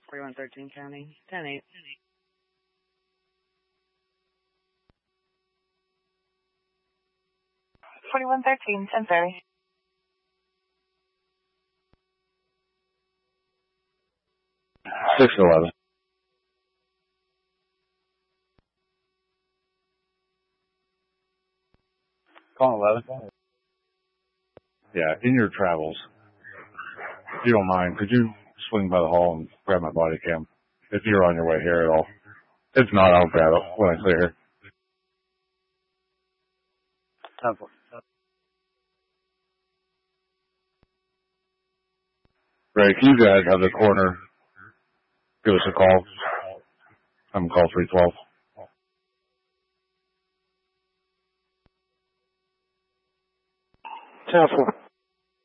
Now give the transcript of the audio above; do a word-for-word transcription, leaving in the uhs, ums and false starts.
forty-one thirteen County, ten eight. forty-one thirteen, ten thirty. six eleven. Call eleven. Yeah, in your travels, if you don't mind, could you swing by the hall and grab my body cam if you're on your way here at all? If not, I'll grab it when I clear here. Temple. Ray, can you guys have the coroner give us a call? I'm call three twelve. Temple.